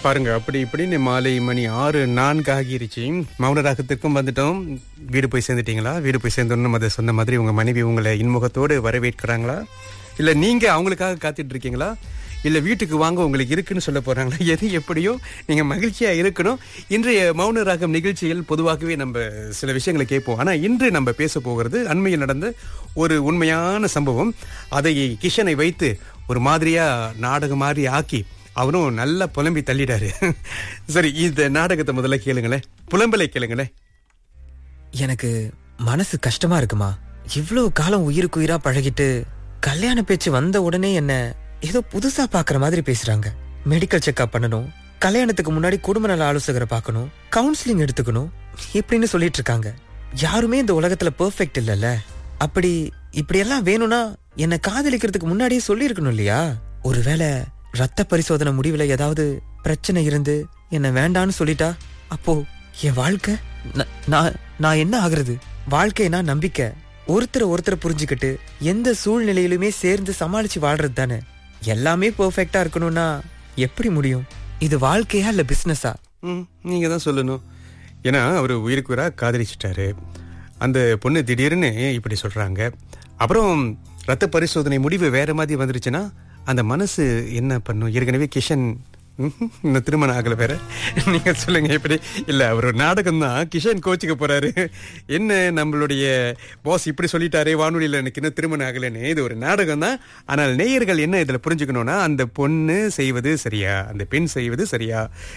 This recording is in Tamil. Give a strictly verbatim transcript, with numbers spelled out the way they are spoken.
பாருங்க, அப்படி இப்படின்னு மாலை மணி ஆறு நான்கு ஆகிருச்சு. மௌன ராகத்திற்கும் வந்துட்டோம். வீடு போய் சேர்ந்துட்டீங்களா? வீடு போய் சேர்ந்தோன்னு அதை சொன்ன மாதிரி உங்க மனைவி உங்களை இன்முகத்தோடு வரவேற்கிறாங்களா? இல்ல நீங்க அவங்களுக்காக காத்துட்டு இருக்கீங்களா? இல்ல வீட்டுக்கு வாங்க உங்களுக்கு இருக்குன்னு சொல்ல போறாங்களா? எது எப்படியோ நீங்க மகிழ்ச்சியா இருக்கணும். இன்றைய மௌன ராகம் நிகழ்ச்சியில் பொதுவாகவே நம்ம சில விஷயங்களை கேட்போம். ஆனா இன்று நம்ம பேச போகிறது அண்மையில் நடந்த ஒரு உண்மையான சம்பவம். அதை கிஷனை வைத்து ஒரு மாதிரியா நாடகம் மாதிரி ஆக்கி அவரும் நல்லா புலம்பி தள்ளிடாரு. சரி, இந்த நாடகத்தை முதல்ல கேளுங்களேன், புலம்பலை கேளுங்களேன். எனக்கு மனசு கஷ்டமா இருக்குமா. இவ்வளவு காலம் உயிருக்கு உயிரா பழகிட்டு கல்யாண பேச்சு வந்த உடனே என்ன ஏதோ புதுசா பாக்குற மாதிரி பேசுறாங்க. மெடிக்கல் செக்அப் பண்ணணும், கல்யாணத்துக்கு முன்னாடி குடும்ப நல ஆலோசகரை பார்க்கணும், கவுன்சிலிங் எடுத்துக்கணும் இப்படின்னு சொல்லிட்டு இருக்காங்க. யாருமே இந்த உலகத்துல பெர்ஃபெக்ட் இல்லல்ல. அப்படி இப்படி எல்லாம் வேணும்னா என்ன காதலிக்கிறதுக்கு முன்னாடியே சொல்லி இருக்கணும் இல்லையா? ஒருவேளை ரத்த பரிசோதனை முடிவுல ஏதாவது பிரச்சனை இருந்து என்ன வேண்டான்னு சொல்லிட்டா அப்போ என் வாழ்க்கை ந- நான் நான் என்ன ஆகுறது? வாழ்க்கைனா நம்பிக்கை, ஒருத்தரை ஒருத்தரை புரிஞ்சுக்கிட்டு எந்த சூழ்நிலையிலுமே சேர்ந்து சமாளிச்சு வாழ்றது தானே. எல்லாமே பெர்ஃபெக்ட்டா இருக்கணும்னா எப்படி முடியும்? இது வாழ்க்கையா இல்ல பிசினஸா? ம், நீங்க தான் சொல்லணும். ஏன்னா அவர் உயிருக்கு உயிரா காதலிச்சிட்டாரு. அந்த பொண்ணு திடீர்னு இப்படி சொல்றாங்க. அப்புறம் ரத்த பரிசோதனை முடிவு வேற மாதிரி வந்துருச்சுன்னா அந்த மனசு என்ன பண்ணும்? ஏற்கனவே கிஷன் ம்ஹும், இன்னும் திருமணம் ஆகல வேற. நீங்க சொல்லுங்க எப்படி? இல்ல அவர் ஒரு நாடகம் தான், கிஷன் கோச்சுக்க போறாரு. என்ன நம்மளுடைய பாஸ் இப்படி சொல்லிட்டாரே வானொலியில, எனக்கு இன்னும் திருமணம் ஆகலன்னு. இது ஒரு நாடகம் தான். ஆனால் நேயர்கள் என்ன இதுல புரிஞ்சுக்கணும்னா, அந்த பொண்ணு செய்வது சரியா, அந்த பெண் செய்வது சரியா,